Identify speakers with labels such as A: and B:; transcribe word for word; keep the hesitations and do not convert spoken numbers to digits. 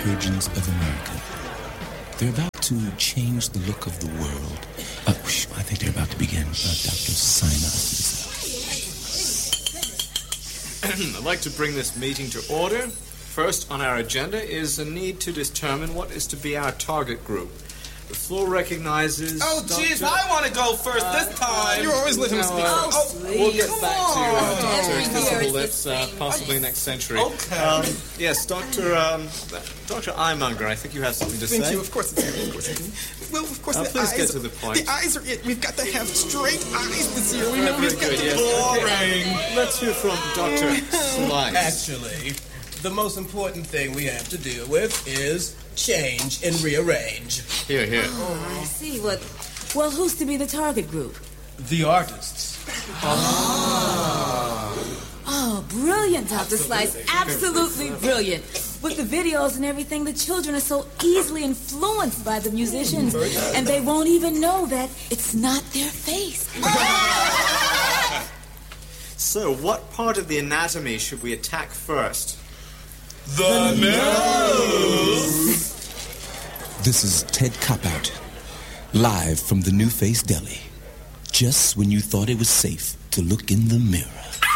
A: surgeons of America. They're about to change the look of the world. Uh, whoosh, I think they're about to begin. Uh, Doctor Sinus.
B: I'd like to bring this meeting to order. First on our agenda is a need to determine what is to be our target group. The floor recognizes...
C: Oh, jeez, I want to go first uh, this time.
D: You always let him speak.
B: Uh,
D: oh,
B: we'll get
C: come
B: back
C: on.
B: to uh, Doctor
E: Every
B: Invisible
E: year
B: Lips
E: it's the
B: uh,
E: same.
B: possibly next century.
C: Okay.
B: Um, yes, Doctor Um, Doctor Eyemonger, I think you have something to
D: Thank
B: say.
D: you. Of course it's here. Of course it's here. Well, of course
B: Uh,
D: the
B: please
D: eyes.
B: get to the point.
D: The eyes are it. We've got to have straight eyes this year. We
B: Very
D: never just got
B: good,
D: to
B: yes.
C: Boring.
B: Okay. Let's hear from Doctor Slice.
F: Actually, the most important thing we have to deal with is change and rearrange.
B: Here, here.
E: Oh, I see. What? Well, who's to be the target group?
F: The artists.
E: Oh, brilliant, Doctor Slice. Absolutely brilliant. With the videos and everything, the children are so easily influenced by the musicians, and they won't even know that it's not their face.
B: So, what part of the anatomy should we attack first?
C: The nose.
A: This is Ted Copout, live from the New Face Deli. Just when you thought it was safe to look in the mirror.